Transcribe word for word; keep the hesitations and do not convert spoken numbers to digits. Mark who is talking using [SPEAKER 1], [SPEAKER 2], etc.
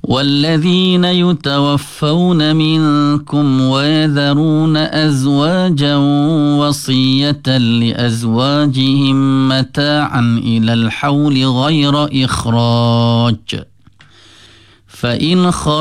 [SPEAKER 1] والذين يتوفون منكم ويذرون أزواجا وصية لأزواجهم متاعا إلى الحول غير إخراج فإن خرجوا